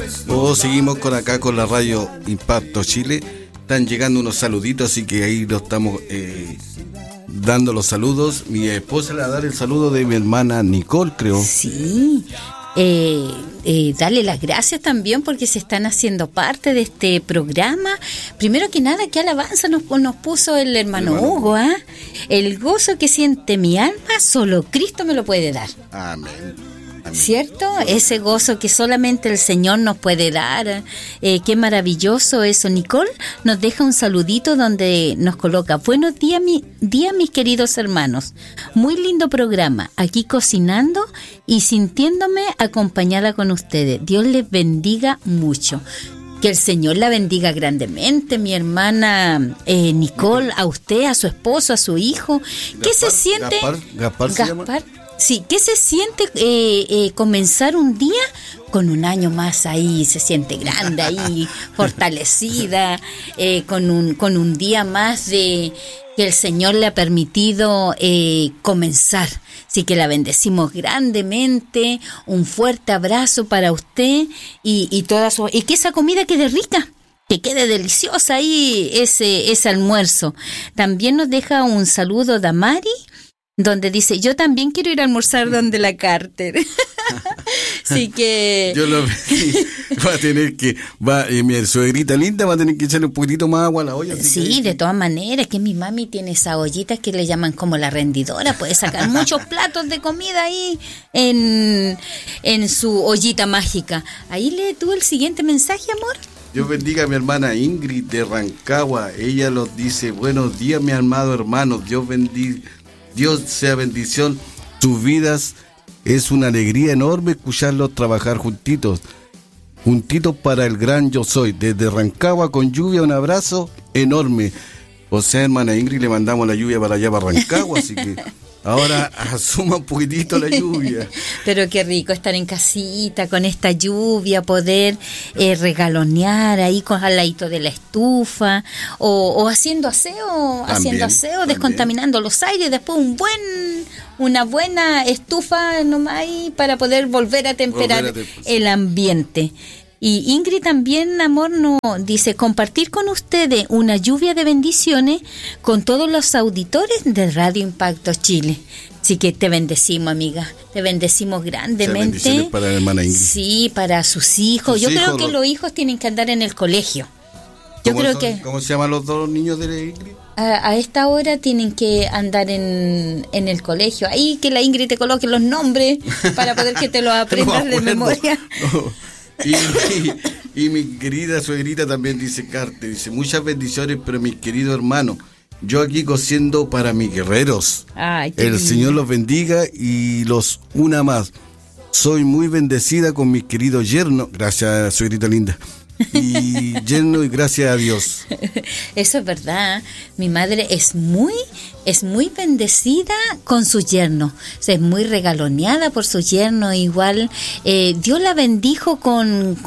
Seguimos con la radio Impacto Chile. Están llegando unos saluditos, así que ahí lo estamos dando los saludos. Mi esposa le va a dar el saludo de mi hermana Nicole, creo. Sí. Darle las gracias también porque se están haciendo parte de este programa. Primero que nada, qué alabanza nos puso el hermano Hugo, ¿eh? El gozo que siente mi alma, solo Cristo me lo puede dar. Amén. ¿Cierto? Ese gozo que solamente el Señor nos puede dar. Qué maravilloso eso. Nicole nos deja un saludito donde nos coloca: buenos días, mis queridos hermanos. Muy lindo programa. Aquí cocinando y sintiéndome acompañada con ustedes. Dios les bendiga mucho. Que el Señor la bendiga grandemente, mi hermana Nicole, a usted, a su esposo, a su hijo. ¿Qué se siente? Gaspar. Sí, ¿qué se siente comenzar un día con un año más ahí? Se siente grande ahí, fortalecida, con un día más de que el Señor le ha permitido comenzar. Así que la bendecimos grandemente, un fuerte abrazo para usted y que esa comida quede rica. Que quede deliciosa ahí ese almuerzo. También nos deja un saludo Damari, donde dice: yo también quiero ir a almorzar donde la Carter. Así que yo lo va a tener que mi suegrita linda va a tener que echarle un poquitito más agua a la olla. Sí, de todas maneras, que mi mami tiene esa ollita que le llaman como la rendidora, puede sacar muchos platos de comida ahí en su ollita mágica. Ahí lee tú el siguiente mensaje, amor. Dios bendiga a mi hermana Ingrid de Rancagua. Ella los dice: buenos días, mi amado hermano. Dios sea bendición. Sus vidas es una alegría enorme escucharlos trabajar juntitos para el gran yo soy. Desde Rancagua con lluvia, un abrazo enorme. O sea, hermana Ingrid, le mandamos la lluvia para allá, para Rancagua, así que ahora asuma un poquitito la lluvia. Pero qué rico estar en casita con esta lluvia, poder regalonear ahí al ladito de la estufa o haciendo aseo, descontaminando los aires, después una buena estufa nomás ahí para poder volver a temperar el ambiente. Y Ingrid también, amor, nos dice: compartir con ustedes una lluvia de bendiciones con todos los auditores de Radio Impacto Chile. Así que te bendecimos, amiga, te bendecimos grandemente. Bendiciones para la hermana Ingrid. Sí, para sus hijos. Yo creo que los hijos tienen que andar en el colegio. ¿Cómo se llaman los dos niños de la Ingrid? A esta hora tienen que andar en el colegio. Ahí que la Ingrid te coloque los nombres para poder que te los aprendas de memoria. No. Y mi querida suegrita también dice: Carter, dice: muchas bendiciones, pero mis queridos hermanos, yo aquí cosiendo para mis guerreros. Ay, el Señor los bendiga y los una más. Soy muy bendecida con mis queridos yernos. Gracias, suegrita linda. Y lleno y gracias a Dios. Eso es verdad. Mi madre es muy bendecida con su yerno. O sea, es muy regaloneada por su yerno. Igual Dios la bendijo con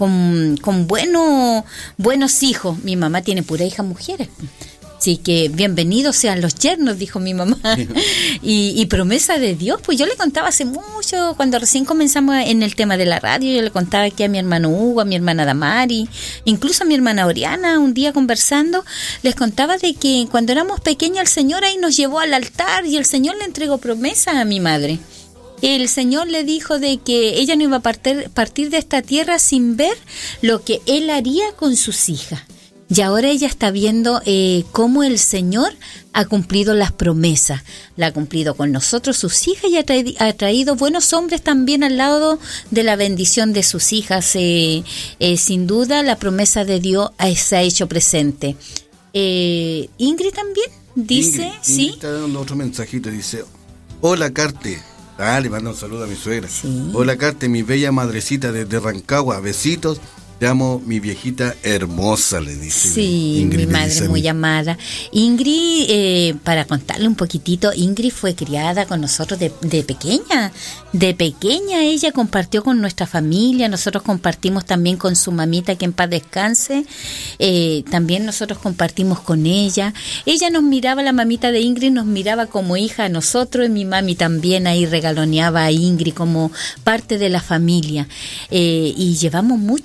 buenos hijos. Mi mamá tiene pura hija mujeres. Así que bienvenidos sean los yernos, dijo mi mamá. Y promesa de Dios, pues yo le contaba hace mucho, cuando recién comenzamos en el tema de la radio, yo le contaba aquí a mi hermano Hugo, a mi hermana Damari, incluso a mi hermana Oriana, un día conversando, les contaba de que cuando éramos pequeños el Señor ahí nos llevó al altar y el Señor le entregó promesas a mi madre. El Señor le dijo de que ella no iba a partir de esta tierra sin ver lo que Él haría con sus hijas. Y ahora ella está viendo cómo el Señor ha cumplido las promesas. La ha cumplido con nosotros, sus hijas, y ha traído buenos hombres también al lado de la bendición de sus hijas. Sin duda, la promesa de Dios se ha hecho presente. Ingrid también dice, ¿sí? Ingrid está dando otro mensajito, dice: hola, Carte. Le mando un saludo a mi suegra. Sí. Hola, Carte, mi bella madrecita desde Rancagua. Besitos. Te amo, mi viejita hermosa, le dice. Sí, Ingrid, mi madre muy amada. Ingrid, para contarle un poquitito, Ingrid fue criada con nosotros de pequeña. De pequeña ella compartió con nuestra familia, nosotros compartimos también con su mamita, que en paz descanse. También nosotros compartimos con ella. Ella nos miraba, la mamita de Ingrid nos miraba como hija a nosotros, y mi mami también ahí regaloneaba a Ingrid como parte de la familia. Y llevamos muchos años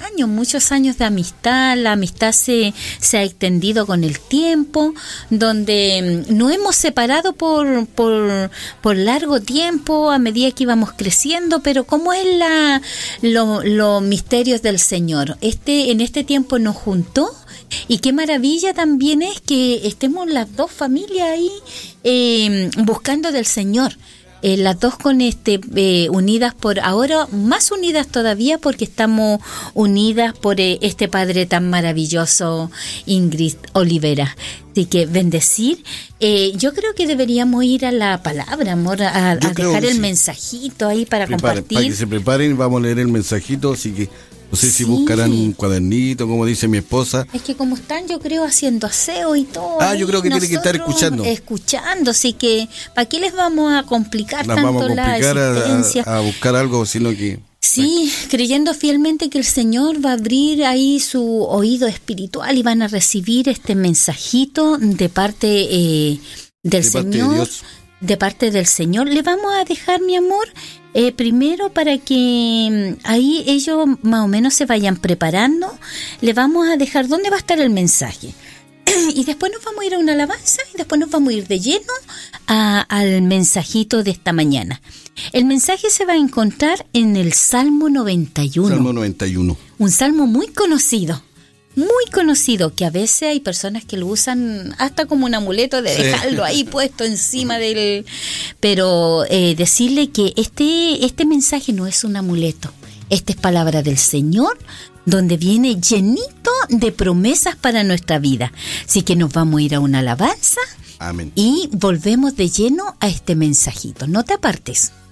muchos años de amistad. La amistad se ha extendido con el tiempo, donde nos hemos separado por largo tiempo a medida que íbamos creciendo, pero ¿cómo es los misterios del Señor? En este tiempo nos juntó. Y qué maravilla también es que estemos las dos familias ahí buscando del Señor. Las dos unidas por ahora, más unidas todavía porque estamos unidas por este Padre tan maravilloso, Ingrid Olivera. Así que bendecir. Yo creo que deberíamos ir a la palabra, amor, a dejar el mensajito ahí para compartir. Para que se preparen, vamos a leer el mensajito, así que no sé si buscarán un cuadernito, como dice mi esposa. Es que como están, yo creo, haciendo aseo y todo. Yo creo que tienen que estar escuchando. Escuchando, así que ¿para qué les vamos a complicar Las tanto vamos a complicar la existencia? a buscar algo, sino que... Sí, creyendo fielmente que el Señor va a abrir ahí su oído espiritual y van a recibir este mensajito de parte del Señor. De parte del Señor. Le vamos a dejar, mi amor, primero para que ahí ellos más o menos se vayan preparando. Le vamos a dejar dónde va a estar el mensaje. Y después nos vamos a ir a una alabanza y después nos vamos a ir de lleno al mensajito de esta mañana. El mensaje se va a encontrar en el Salmo 91. Salmo 91. Un salmo muy conocido, que a veces hay personas que lo usan hasta como un amuleto de dejarlo ahí puesto encima del... Pero decirle que este mensaje no es un amuleto. Esta es palabra del Señor, donde viene llenito de promesas para nuestra vida. Así que nos vamos a ir a una alabanza. Amén. Y volvemos de lleno a este mensajito. No te apartes.